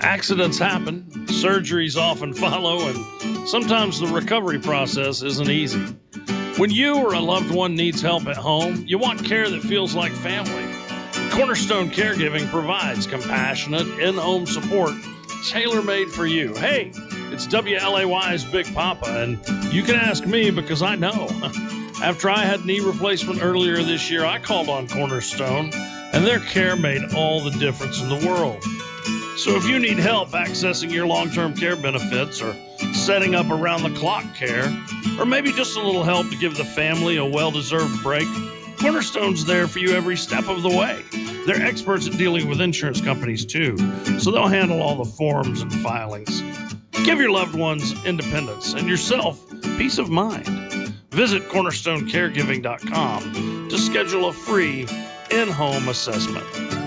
Accidents happen, surgeries often follow, and sometimes the recovery process isn't easy. When you or a loved one needs help at home, you want care that feels like family. Cornerstone Caregiving provides compassionate, in-home support tailor-made for you. Hey, it's WLAY's Big Papa, and you can ask me because I know. After I had knee replacement earlier this year, I called on Cornerstone, and their care made all the difference in the world. So if you need help accessing your long-term care benefits or setting up around-the-clock care, or maybe just a little help to give the family a well-deserved break, Cornerstone's there for you every step of the way. They're experts at dealing with insurance companies, too, so they'll handle all the forms and filings. Give your loved ones independence and yourself peace of mind. Visit cornerstonecaregiving.com to schedule a free in-home assessment.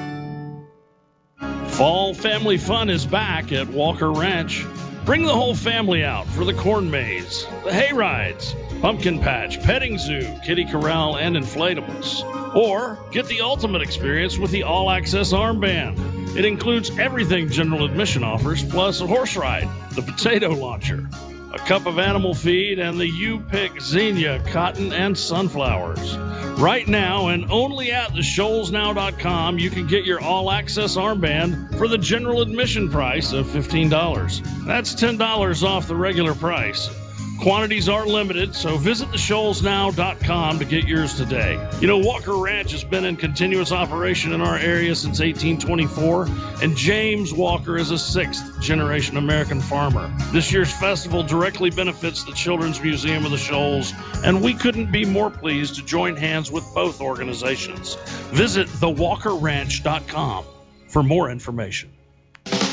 Fall family fun is back at Walker Ranch. Bring the whole family out for the corn maze, the hay rides, pumpkin patch, petting zoo, kiddie corral, and inflatables. Or get the ultimate experience with the all-access armband. It includes everything general admission offers, plus a horse ride, the potato launcher, a cup of animal feed, and the U-Pick Xenia cotton and sunflowers. Right now, and only at theshoalsnow.com, you can get your all-access armband for the general admission price of $15. That's $10 off the regular price. Quantities are limited, so visit theshoalsnow.com to get yours today. You know, Walker Ranch has been in continuous operation in our area since 1824, and James Walker is a sixth-generation American farmer. This year's festival directly benefits the Children's Museum of the Shoals, and we couldn't be more pleased to join hands with both organizations. Visit thewalkerranch.com for more information.